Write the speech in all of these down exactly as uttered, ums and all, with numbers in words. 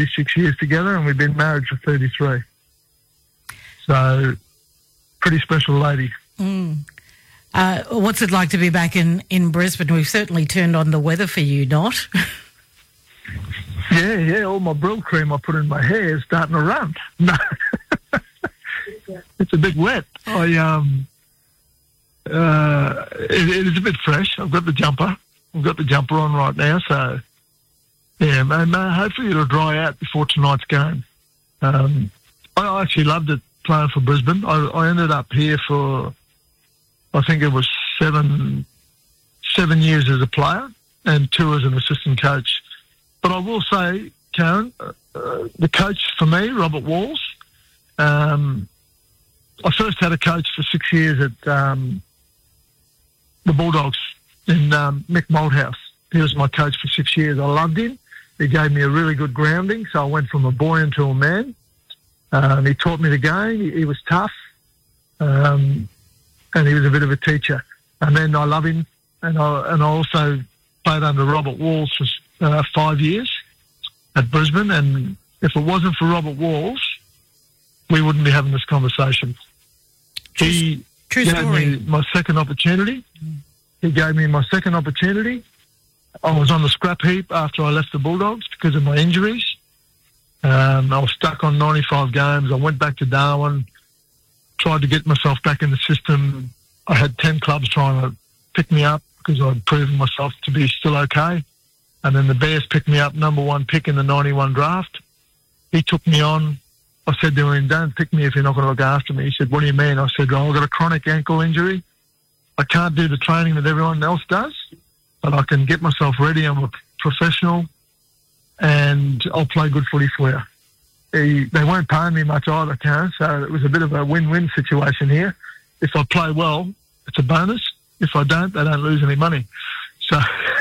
Six years together, and we've been married for thirty-three. So, pretty special lady. Mm. Uh, what's it like to be back in, in Brisbane? We've certainly turned on the weather for you, not? Yeah, yeah. All my Brill cream I put in my hair is starting to run. No, it's a bit wet. I um, uh, it, it is a bit fresh. I've got the jumper. I've got the jumper on right now, so yeah, man. Uh, hopefully it'll dry out before tonight's game. Um, I actually loved it playing for Brisbane. I, I ended up here for, I think it was seven, seven years as a player and two as an assistant coach. But I will say, Karen, uh, the coach for me, Robert Walls, um, I first had a coach for six years at um, the Bulldogs in um, Mick Malthouse. He was my coach for six years. I loved him. He gave me a really good grounding, so I went from a boy into a man. Um, he taught me the game. He, he was tough, um, and he was a bit of a teacher. And then I love him, and I and I also played under Robert Walls for uh, five years at Brisbane. And if it wasn't for Robert Walls, we wouldn't be having this conversation. True, he true gave story. me my second opportunity. Mm. He gave me my second opportunity. I was on the scrap heap after I left the Bulldogs because of my injuries. Um, I was stuck on ninety-five games. I went back to Darwin, tried to get myself back in the system. I had ten clubs trying to pick me up because I'd proven myself to be still okay. And then the Bears picked me up, number one pick in the ninety-one draft. He took me on. I said to him, don't pick me if you're not going to look after me. He said, what do you mean? I said, oh, I've got a chronic ankle injury. I can't do the training that everyone else does, but I can get myself ready. I'm a professional, and I'll play good footy for you. He, they weren't paying me much either, Karen, so it was a bit of a win-win situation here. If I play well, it's a bonus. If I don't, they don't lose any money. So,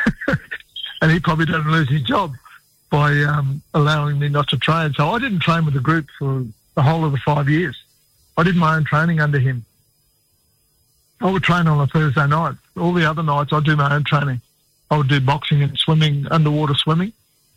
and he probably doesn't lose his job by um, allowing me not to train. So I didn't train with the group for the whole of the five years. I did my own training under him. I would train on a Thursday night. All the other nights, I'd do my own training. I would do boxing and swimming, underwater swimming.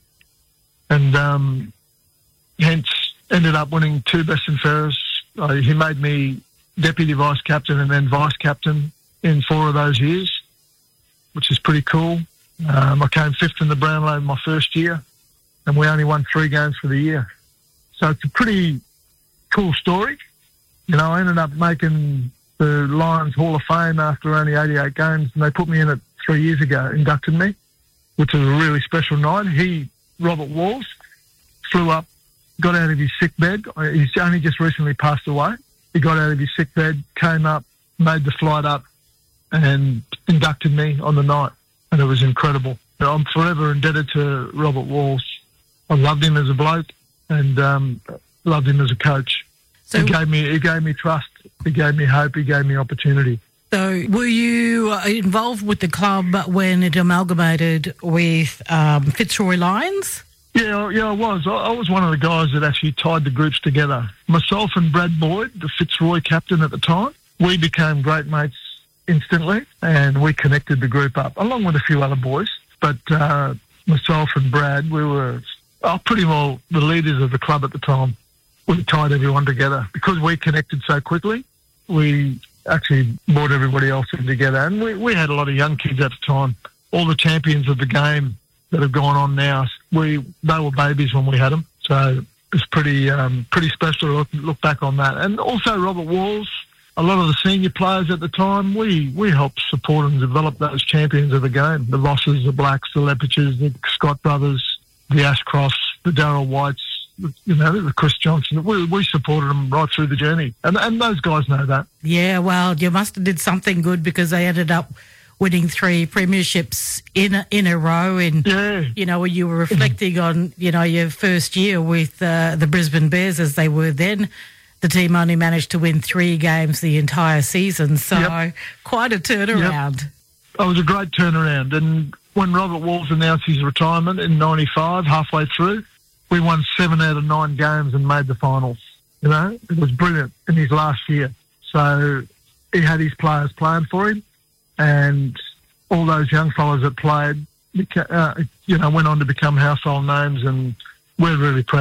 And um, hence ended up winning two best and fairest. Uh, he made me deputy vice captain and then vice captain in four of those years, which is pretty cool. Um, I came fifth in the Brownlow my first year, and we only won three games for the year. So it's a pretty cool story. You know, I ended up making the Lions Hall of Fame after only eighty-eight games, and they put me in it three years ago, inducted me, which was a really special night. He, Robert Walls, flew up, got out of his sick bed. He's only just recently passed away. He got out of his sick bed, came up, made the flight up, and inducted me on the night. And it was incredible. I'm forever indebted to Robert Walls. I loved him as a bloke and um, loved him as a coach. So he gave me, he gave me trust. He gave me hope. He gave me opportunity. So were you involved with the club when it amalgamated with um, Fitzroy Lions? Yeah, yeah, I was. I, I was one of the guys that actually tied the groups together. Myself and Brad Boyd, the Fitzroy captain at the time, we became great mates instantly, and we connected the group up, along with a few other boys. But uh, myself and Brad, we were oh, pretty well the leaders of the club at the time. We tied everyone together. Because we connected so quickly, we actually brought everybody else in together. And we, we had a lot of young kids at the time. All the champions of the game that have gone on now, we they were babies when we had them. So it's pretty um, pretty special to look, look back on that. And also Robert Walls, a lot of the senior players at the time, we, we helped support and develop those champions of the game. The Rosses, the Blacks, the Leppiches, the Scott brothers, the Ashcrofts, the Darryl Whites, you know, the Chris Johnson. We, we supported them right through the journey. And, and those guys know that. Yeah, well, you must have did something good because they ended up winning three premierships in a, in a row. And, yeah. you know, you were reflecting on, you know, your first year with uh, the Brisbane Bears as they were then. The team only managed to win three games the entire season, so yep. quite a turnaround. Yep. It was a great turnaround. And when Robert Walls announced his retirement in ninety-five, halfway through, we won seven out of nine games and made the finals. You know, it was brilliant in his last year. So he had his players playing for him, and all those young fellas that played, uh, you know, went on to become household names and we're really proud.